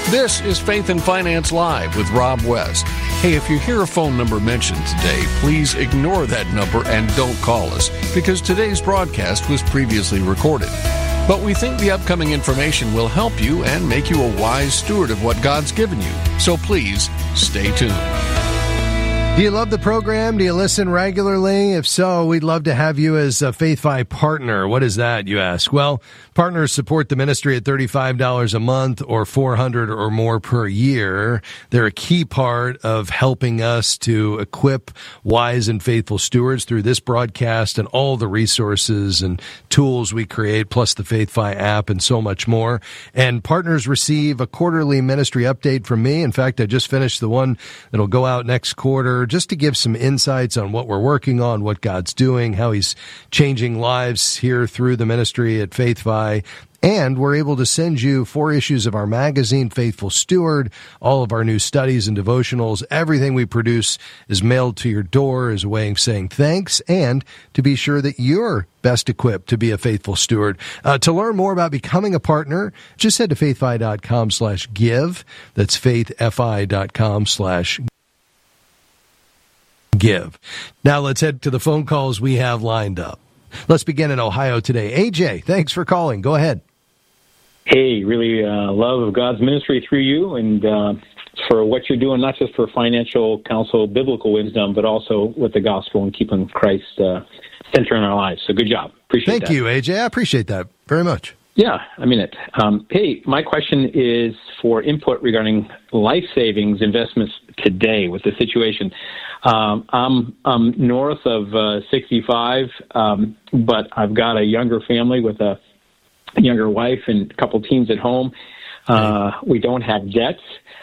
This is Faith and Finance Live with Rob West. Hey, if you hear a phone number mentioned today, please ignore that number and don't call us, because today's broadcast was previously recorded. But we think the upcoming information will help you and make you a wise steward of what God's given you. So please, stay tuned. Do you love the program? Do you listen regularly? If so, we'd love to have you as a Faith-Fi partner. What is that, you ask? Well, partners support the ministry at $35 a month or $400 or more per year. They're a key part of helping us to equip wise and faithful stewards through this broadcast and all the resources and tools we create, plus the Faith-Fi app and so much more. And partners receive a quarterly ministry update from me. In fact, I just finished the one that'll go out next quarter, just to give some insights on what we're working on, what God's doing, how He's changing lives here through the ministry at Faith-Fi. And we're able to send you 4 issues of our magazine, Faithful Steward, all of our new studies and devotionals. Everything we produce is mailed to your door as a way of saying thanks and to be sure that you're best equipped to be a faithful steward. To learn more about becoming a partner, just head to faithfi.com/give. That's faithfi.com/give. Now let's head to the phone calls we have lined up. Let's begin in Ohio today. AJ, thanks for calling. Go ahead. Hey, really love of God's ministry through you and for what you're doing, not just for financial counsel, biblical wisdom, but also with the gospel and keeping Christ center in our lives. So good job. Appreciate that. Thank you, AJ. I appreciate that very much. Yeah, I mean it. Hey, my question is for input regarding life savings investments today with the situation. I'm north of 65, but I've got a younger family with a younger wife and a couple teens at home. We don't have debts,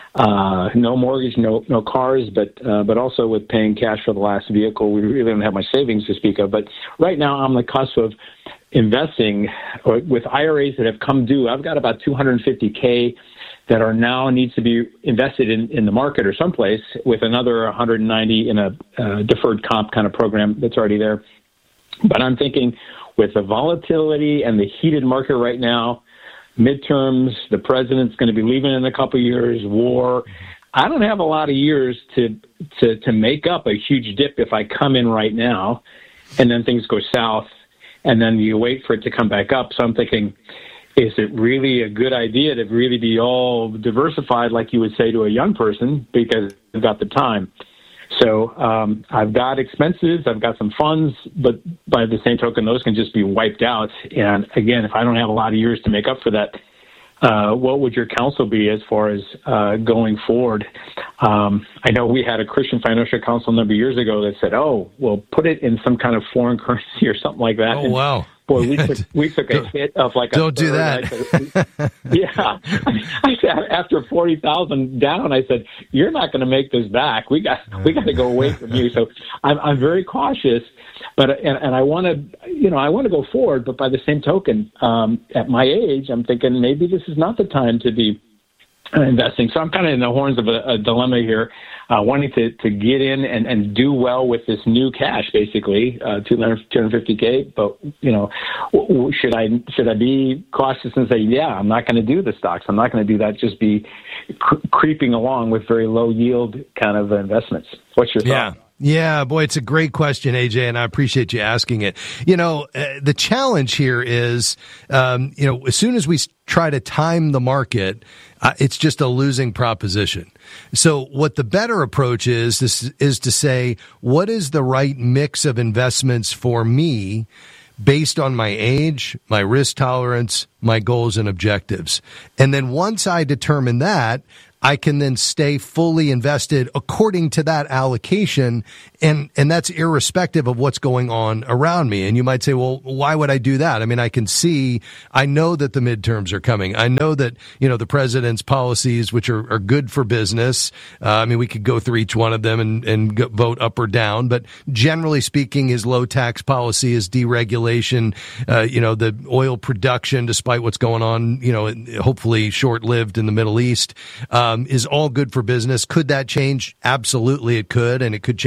no mortgage, no cars, but also with paying cash for the last vehicle, we really don't have much savings to speak of. But right now, I'm on the cusp of investing with IRAs that have come due. I've got about $250K that are now needs to be invested in the market or someplace, with another 190 in a deferred comp kind of program that's already there. But I'm thinking with the volatility and the heated market right now, midterms, the president's going to be leaving in a couple of years, war. I don't have a lot of years to make up a huge dip if I come in right now, and then things go south, and then you wait for it to come back up. So I'm thinking, is it really a good idea to really be all diversified like you would say to a young person because I've got the time? So I've got expenses, I've got some funds, but by the same token, those can just be wiped out. And again, if I don't have a lot of years to make up for that, what would your counsel be as far as going forward? I know we had a Christian financial counsel a number of years ago that said, oh, well, put it in some kind of foreign currency or something like that. Oh, wow. Boy, we took a hit of like don't do that. Yeah, I said after 40,000 down, I said you're not going to make this back. We got to go away from you. So I'm very cautious, but and I want to go forward. But by the same token, at my age, I'm thinking maybe this is not the time to be investing. So I'm kind of in the horns of a dilemma here, wanting to get in and do well with this new cash, basically, $250K. But, should I be cautious and say, yeah, I'm not going to do the stocks. I'm not going to do that. Just be creeping along with very low yield kind of investments. What's your thought? Yeah, boy, it's a great question, AJ, and I appreciate you asking it. The challenge here is, as soon as we try to time the market, it's just a losing proposition. So what the better approach is to say, what is the right mix of investments for me based on my age, my risk tolerance, my goals and objectives? And then once I determine that, I can then stay fully invested according to that allocation, and that's irrespective of what's going on around me. And you might say, well, why would I do that? I mean, I know that the midterms are coming. I know that, the president's policies, which are good for business. We could go through each one of them and vote up or down, but generally speaking, his low tax policy, his deregulation, the oil production, despite what's going on, hopefully short-lived in the Middle East, is all good for business. Could that change? Absolutely it could, and it could change in a big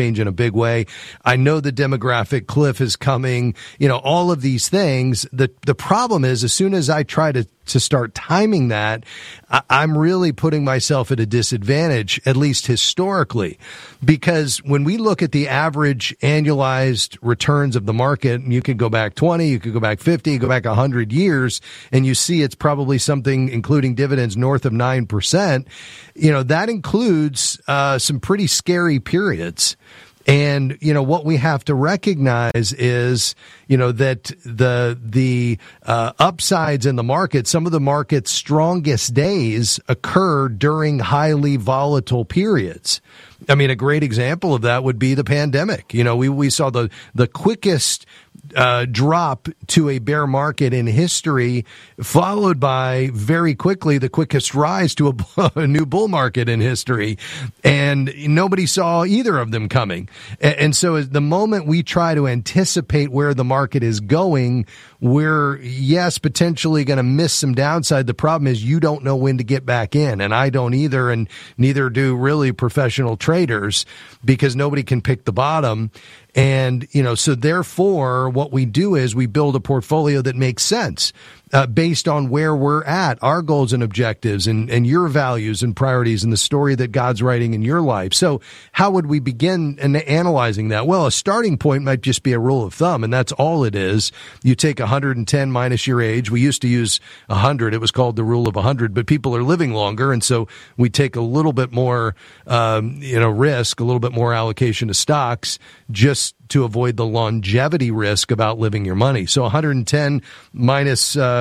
big way. I know the demographic cliff is coming, all of these things. The problem is, as soon as I try to start timing that, I'm really putting myself at a disadvantage, at least historically, because when we look at the average annualized returns of the market, and you could go back 20, you could go back 50, you go back 100 years, and you see it's probably something, including dividends, north of 9%. That includes some pretty scary periods. And, what we have to recognize is, that the upsides in the market, some of the market's strongest days occur during highly volatile periods. I mean, a great example of that would be the pandemic. We saw the quickest drop to a bear market in history, followed by very quickly the quickest rise to a new bull market in history. And nobody saw either of them coming. And so the moment we try to anticipate where the market is going, we're, yes, potentially going to miss some downside. The problem is you don't know when to get back in, and I don't either, and neither do really professional traders, because nobody can pick the bottom. And, so therefore what we do is we build a portfolio that makes sense, based on where we're at, our goals and objectives, and your values and priorities, and the story that God's writing in your life. So how would we begin analyzing that? Well, a starting point might just be a rule of thumb, and that's all it is. You take 110 minus your age. We used to use 100. It was called the rule of 100, but people are living longer, and so we take a little bit more, risk, a little bit more allocation to stocks, just to avoid the longevity risk of outliving your money. So 110 minus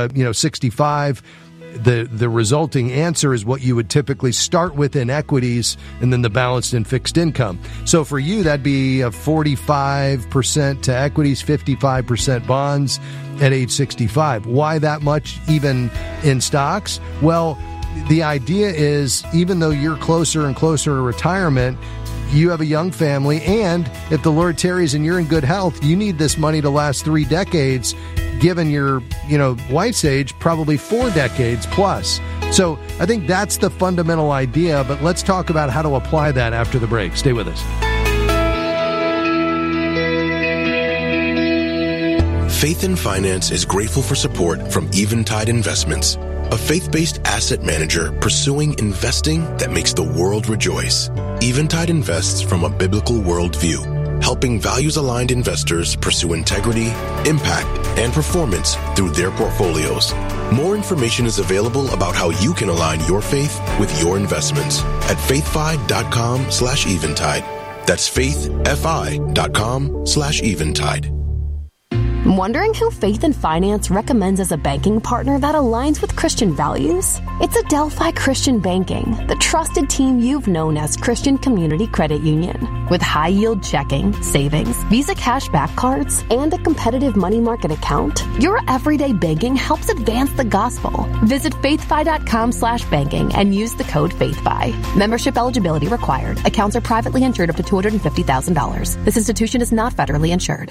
65, the resulting answer is what you would typically start with in equities, and then the balanced in fixed income. So for you, that'd be a 45% to equities, 55% bonds at age 65. Why that much even in stocks? Well, the idea is, even though you're closer and closer to retirement, you have a young family, and if the Lord tarries and you're in good health, you need this money to last 3 decades, given your, wife's age, probably 4 decades plus. So I think that's the fundamental idea, but let's talk about how to apply that after the break. Stay with us. Faith in Finance is grateful for support from Eventide Investments, a faith-based asset manager pursuing investing that makes the world rejoice. Eventide invests from a biblical worldview, helping values-aligned investors pursue integrity, impact, and performance through their portfolios. More information is available about how you can align your faith with your investments at faithfi.com/eventide. That's faithfi.com/eventide. Wondering who Faith in Finance recommends as a banking partner that aligns with Christian values? It's Adelphi Christian Banking, the trusted team you've known as Christian Community Credit Union. With high-yield checking, savings, Visa cashback cards, and a competitive money market account, your everyday banking helps advance the gospel. Visit faithfi.com/banking and use the code FAITHFI. Membership eligibility required. Accounts are privately insured up to $250,000. This institution is not federally insured.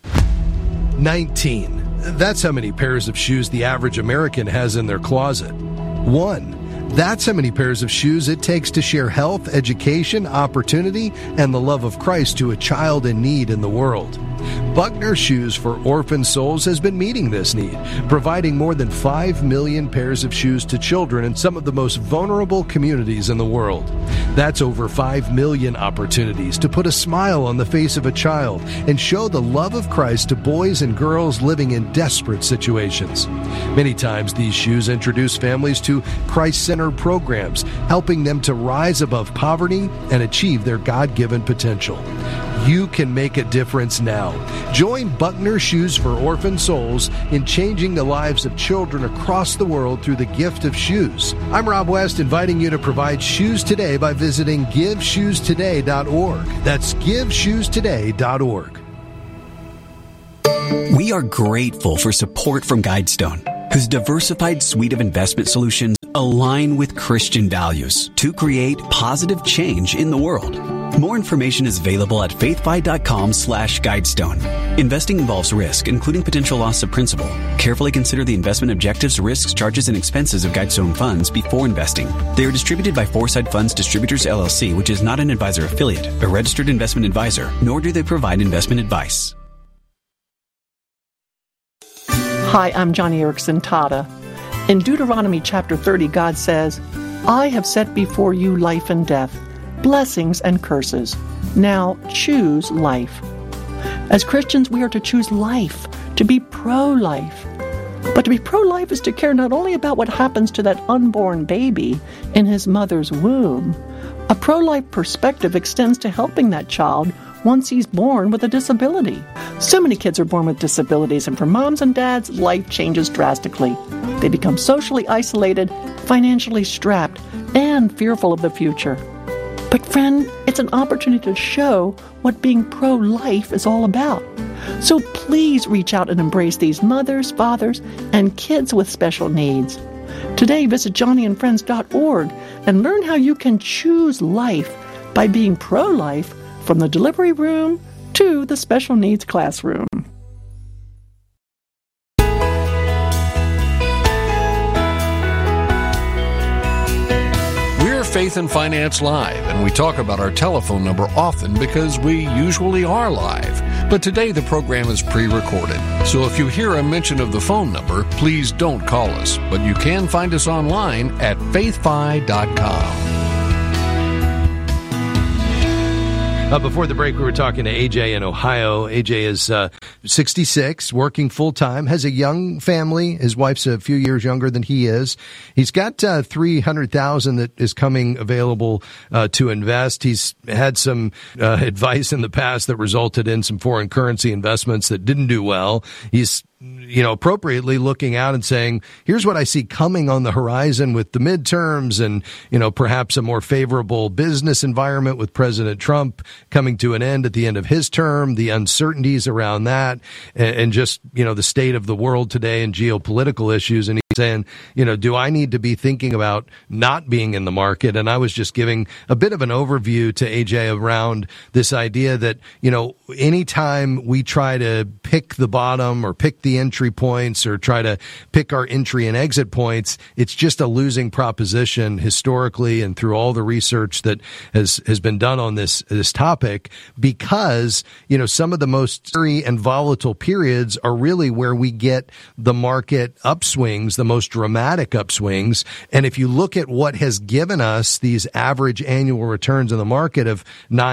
19. That's how many pairs of shoes the average American has in their closet. 1. That's how many pairs of shoes it takes to share health, education, opportunity, and the love of Christ to a child in need in the world. Buckner Shoes for Orphan Souls has been meeting this need, providing more than 5 million pairs of shoes to children in some of the most vulnerable communities in the world. That's over 5 million opportunities to put a smile on the face of a child and show the love of Christ to boys and girls living in desperate situations. Many times these shoes introduce families to Christ-centered programs, helping them to rise above poverty and achieve their God-given potential. You can make a difference now. Join Buckner Shoes for Orphan Souls in changing the lives of children across the world through the gift of shoes. I'm Rob West, inviting you to provide shoes today by visiting GiveShoesToday.org. That's GiveShoesToday.org. We are grateful for support from Guidestone, whose diversified suite of investment solutions align with Christian values to create positive change in the world. More information is available at faithfi.com/guidestone. Investing involves risk, including potential loss of principal. Carefully consider the investment objectives, risks, charges, and expenses of Guidestone funds before investing. They are distributed by Foresight Funds Distributors, LLC, which is not an advisor affiliate, a registered investment advisor, nor do they provide investment advice. Hi, I'm Johnny Erickson Tata. In Deuteronomy chapter 30, God says, I have set before you life and death, blessings and curses. Now choose life. As Christians, we are to choose life, to be pro-life. But to be pro-life is to care not only about what happens to that unborn baby in his mother's womb. A pro-life perspective extends to helping that child once he's born with a disability. So many kids are born with disabilities, and for moms and dads, life changes drastically. They become socially isolated, financially strapped, and fearful of the future. But friend, it's an opportunity to show what being pro-life is all about. So please reach out and embrace these mothers, fathers, and kids with special needs. Today, visit johnnyandfriends.org and learn how you can choose life by being pro-life from the delivery room to the special needs classroom. Faith and Finance Live, and we talk about our telephone number often because we usually are live. But today the program is pre-recorded, so if you hear a mention of the phone number, please don't call us. But you can find us online at faithfi.com. Before the break, we were talking to AJ in Ohio. AJ is 66, working full-time, has a young family. His wife's a few years younger than he is. He's got $300,000 that is coming available to invest. He's had some advice in the past that resulted in some foreign currency investments that didn't do well. He's appropriately looking out and saying, here's what I see coming on the horizon with the midterms and, perhaps a more favorable business environment with President Trump coming to an end at the end of his term, the uncertainties around that, and just, the state of the world today and geopolitical issues. And he's saying, do I need to be thinking about not being in the market? And I was just giving a bit of an overview to AJ around this idea that, anytime we try to pick the bottom or pick the entry points or try to pick our entry and exit points, it's just a losing proposition historically and through all the research that has been done on this topic, because, some of the most scary and volatile periods are really where we get the market upswings, the most dramatic upswings. And if you look at what has given us these average annual returns in the market of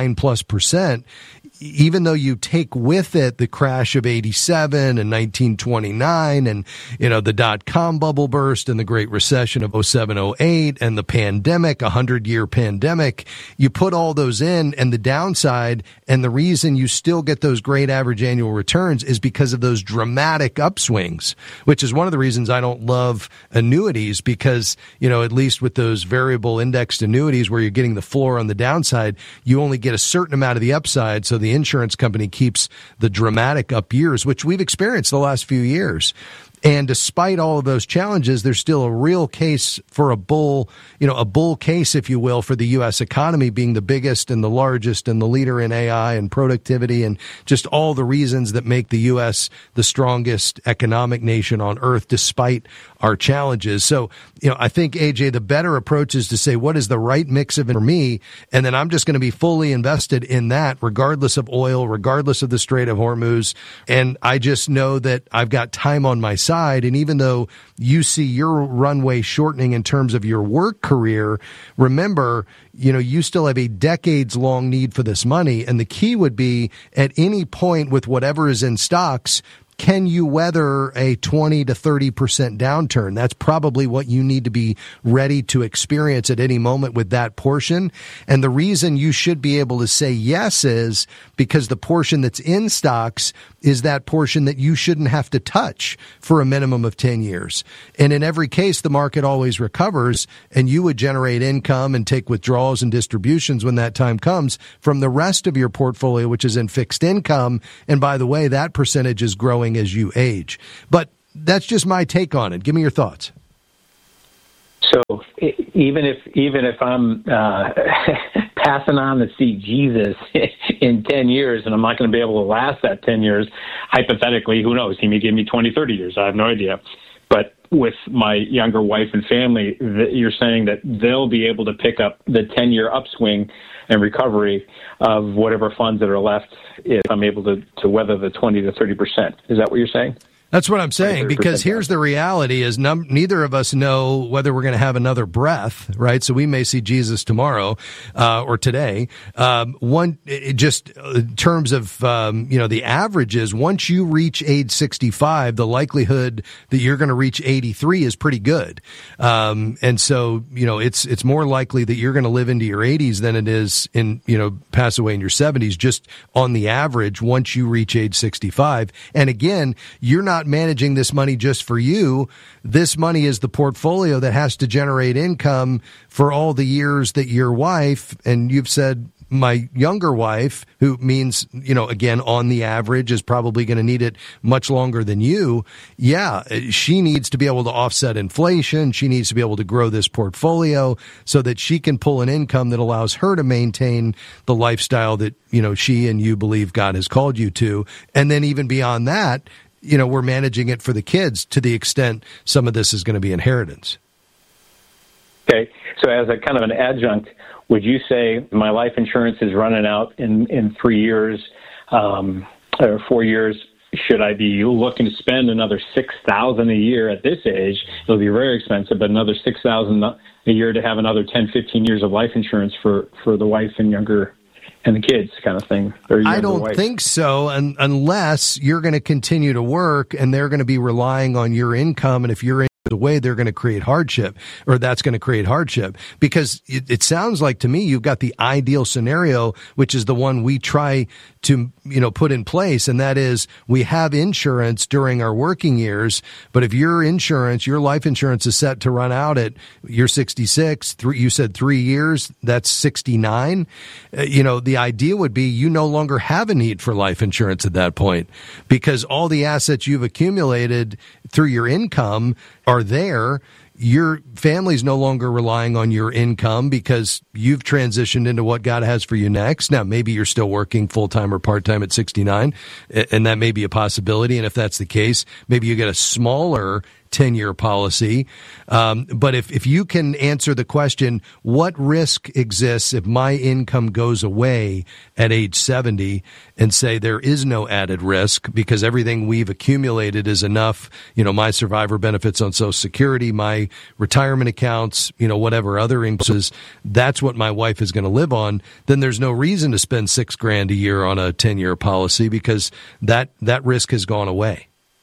9+%, even though you take with it the crash of 87 and 1929 and, the dot-com bubble burst and the Great Recession of 07-08 and the pandemic, 100-year pandemic, you put all those in, and the downside and the reason you still get those great average annual returns is because of those dramatic upswings, which is one of the reasons I don't love annuities, because, at least with those variable indexed annuities where you're getting the floor on the downside, you only get a certain amount of the upside. So the insurance company keeps the dramatic up years, which we've experienced the last few years. And despite all of those challenges, there's still a real case for a bull case, if you will, for the U.S. economy being the biggest and the largest and the leader in AI and productivity and just all the reasons that make the U.S. the strongest economic nation on earth despite our challenges. So, I think, AJ, the better approach is to say, what is the right mix of it for me? And then I'm just going to be fully invested in that, regardless of oil, regardless of the Strait of Hormuz. And I just know that I've got time on my side. And even though you see your runway shortening in terms of your work career, remember, you still have a decades-long need for this money. And the key would be, at any point with whatever is in stocks, can you weather a 20 to 30% downturn? That's probably what you need to be ready to experience at any moment with that portion. And the reason you should be able to say yes is because the portion that's in stocks is that portion that you shouldn't have to touch for a minimum of 10 years. And in every case, the market always recovers, and you would generate income and take withdrawals and distributions when that time comes from the rest of your portfolio, which is in fixed income. And by the way, that percentage is growing as you age. But that's just my take on it. Give me your thoughts. So even if I'm passing on to see Jesus in 10 years, and I'm not going to be able to last that 10 years. Hypothetically, who knows? He may give me 20, 30 years. I have no idea. But with my younger wife and family, you're saying that they'll be able to pick up the 10-year upswing and recovery of whatever funds that are left if I'm able to weather the 20 to 30%. Is that what you're saying? That's what I'm saying, because here's the reality is neither of us know whether we're going to have another breath, right? So we may see Jesus tomorrow, or today. In terms of, the averages, once you reach age 65, the likelihood that you're going to reach 83 is pretty good. And so, it's more likely that you're going to live into your 80s than it is pass away in your 70s, just on the average once you reach age 65. And again, you're not managing this money just for you. This money is the portfolio that has to generate income for all the years that your wife, and you've said my younger wife, who means, again, on the average is probably going to need it much longer than you. Yeah, she needs to be able to offset inflation. She needs to be able to grow this portfolio so that she can pull an income that allows her to maintain the lifestyle that, she and you believe God has called you to. And then even beyond that, we're managing it for the kids to the extent some of this is going to be inheritance. Okay. So as a kind of an adjunct, would you say my life insurance is running out in 3 years or 4 years? Should I be looking to spend another $6,000 a year at this age? It'll be very expensive, but another $6,000 a year to have another 10, 15 years of life insurance for the wife and the kids kind of thing. I don't think so, unless you're going to continue to work and they're going to be relying on your income. And if you're in the way, they're going to create hardship, or that's going to create hardship, because it sounds like to me you've got the ideal scenario, which is the one we try to put in place, and that is we have insurance during our working years, but if your life insurance is set to run out at you're 66, you said 3 years, that's 69. The idea would be you no longer have a need for life insurance at that point, because all the assets you've accumulated through your income are there. Your family's no longer relying on your income because you've transitioned into what God has for you next. Now, maybe you're still working full-time or part-time at 69, and that may be a possibility. And if that's the case, maybe you get a smaller 10-year policy. But if you can answer the question, what risk exists if my income goes away at age 70, and say there is no added risk because everything we've accumulated is enough, my survivor benefits on Social Security, my retirement accounts, whatever other increases, that's what my wife is going to live on, then there's no reason to spend $6,000 a year on a 10-year policy because that risk has gone away.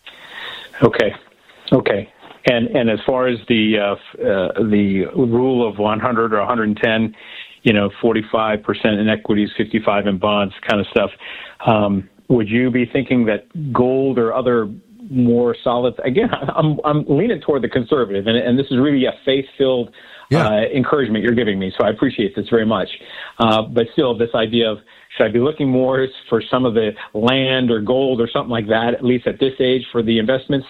Okay. And as far as the rule of 100 or 110, 45% in equities, 55 in bonds, kind of stuff, would you be thinking that gold or other more solid? Again, I'm leaning toward the conservative, and this is really a faith-filled encouragement you're giving me, so I appreciate this very much. But still, this idea of should I be looking more for some of the land or gold or something like that, at least at this age, for the investments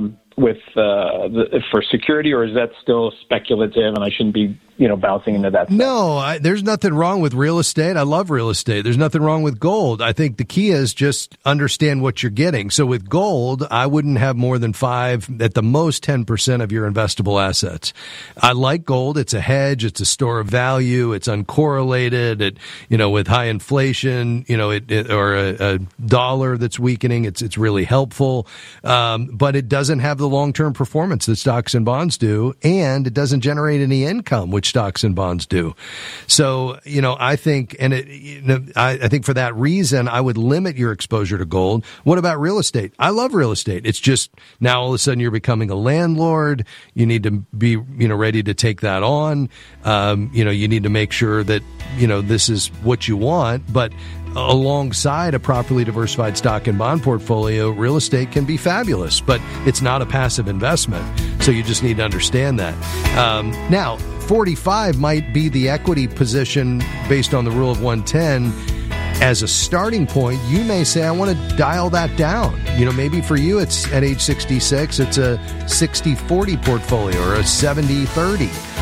for security, or is that still speculative and I shouldn't be bouncing into that stuff? No, there's nothing wrong with real estate. I love real estate. There's nothing wrong with gold. I think the key is just understand what you're getting. So with gold, I wouldn't have more than 5, at the most 10% of your investable assets. I like gold. It's a hedge. It's a store of value. It's uncorrelated. With high inflation, or a dollar that's weakening, it's really helpful. But it doesn't have the long-term performance that stocks and bonds do, and it doesn't generate any income, which stocks and bonds do. So, I think, I think for that reason, I would limit your exposure to gold. What about real estate? I love real estate. It's just now all of a sudden you're becoming a landlord. You need to be, ready to take that on. You need to make sure that, this is what you want, but alongside a properly diversified stock and bond portfolio, real estate can be fabulous, but it's not a passive investment. So you just need to understand that. Now, 45 might be the equity position based on the rule of 110. As a starting point, you may say, I want to dial that down. Maybe for you, it's at age 66, it's a 60-40 portfolio or a 70-30.